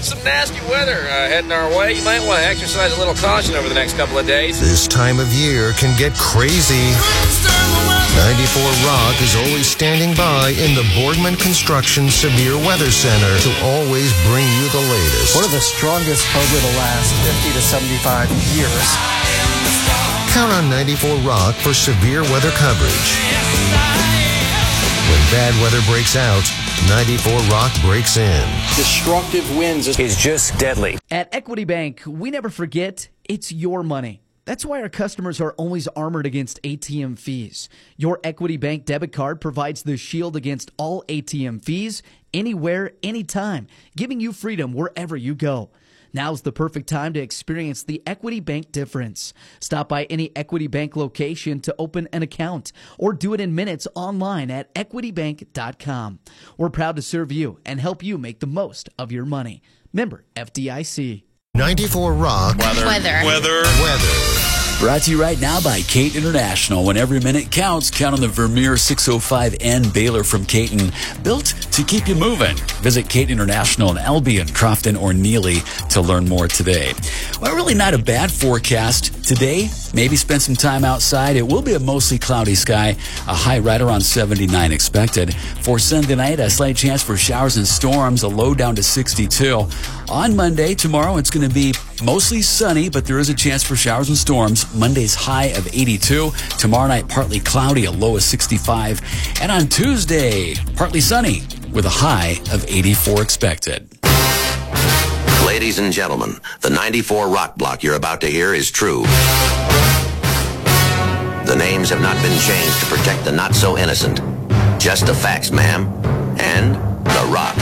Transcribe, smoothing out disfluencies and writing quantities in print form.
some nasty weather heading our way. You might want to exercise a little caution over the next couple of days. This time of year can get crazy. 94 Rock is always standing by in the Boardman Construction Severe Weather Center to always bring you the latest. One of the strongest over the last 50 to 75 years. Count on 94 Rock for severe weather coverage. When bad weather breaks out, 94 Rock breaks in. Destructive winds is just deadly. At Equity Bank, we never forget it's your money. That's why our customers are always armored against ATM fees. Your Equity Bank debit card provides the shield against all ATM fees, anywhere, anytime, giving you freedom wherever you go. Now's the perfect time to experience the Equity Bank difference. Stop by any Equity Bank location to open an account or do it in minutes online at equitybank.com. We're proud to serve you and help you make the most of your money. Member FDIC. 94 Rock. Weather. Brought to you right now by Kate International. When every minute counts, count on the Vermeer 605N baler from Caton. Built to keep you moving. Visit Kate International in Albion, Crofton, or Neely to learn more today. Well, really not a bad forecast today. Maybe spend some time outside. It will be a mostly cloudy sky. A high right around 79 expected. For Sunday night, a slight chance for showers and storms. A low down to 62. On Monday, tomorrow, it's going to be mostly sunny, but there is a chance for showers and storms. Monday's high of 82. Tomorrow night, partly cloudy, a low of 65. And on Tuesday, partly sunny with a high of 84 expected. Ladies and gentlemen, the 94 Rock Block you're about to hear is true. The names have not been changed to protect the not-so-innocent. Just the facts, ma'am. And The Rock.